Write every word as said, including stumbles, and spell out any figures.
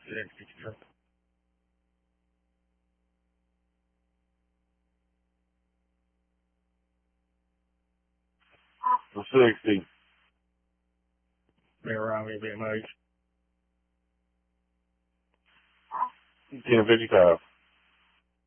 For sixty. Been around me a bit much. ten fifty-five.